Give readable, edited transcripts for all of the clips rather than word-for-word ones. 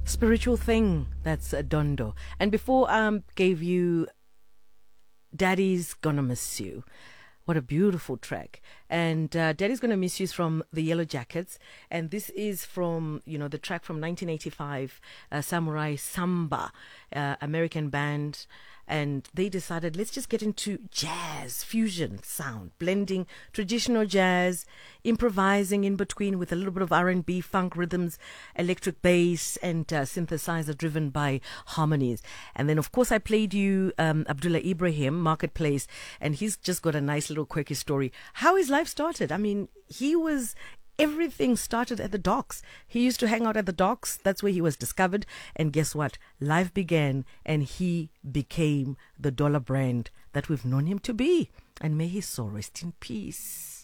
Spiritual Thing. That's Dondo. And before gave you Daddy's Gonna Miss You. What a beautiful track. And Daddy's Gonna Miss You is from the Yellow Jackets. And this is from, the track from 1985, Samurai Samba, American band. And they decided, let's just get into jazz, fusion sound, blending traditional jazz, improvising in between with a little bit of R&B, funk rhythms, electric bass, and synthesizer driven by harmonies. And then, of course, I played you Abdullah Ibrahim, Marketplace, and he's just got a nice little quirky story. How his life started. I mean, everything started at the docks. He used to hang out at the docks. That's where he was discovered. And guess what? Life began and he became the dollar brand that we've known him to be. And may his soul rest in peace.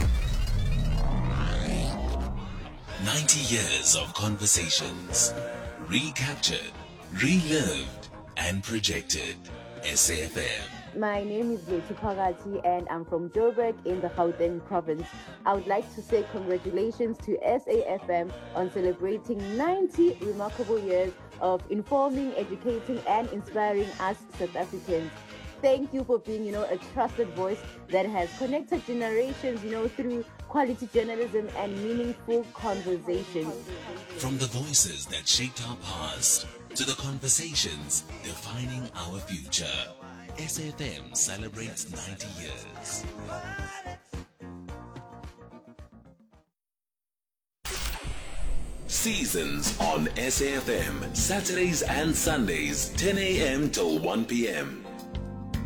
90 years of conversations. Recaptured, relived, and projected. SAFM. My name is Letu Pagati and I'm from Joburg in the Gauteng province. I would like to say congratulations to SAFM on celebrating 90 remarkable years of informing, educating and inspiring us South Africans. Thank you for being, a trusted voice that has connected generations, through quality journalism and meaningful conversations. From the voices that shaped our past to the conversations defining our future. SAFM celebrates 90 years. Seasons on SAFM, Saturdays and Sundays, 10 a.m. till 1 p.m.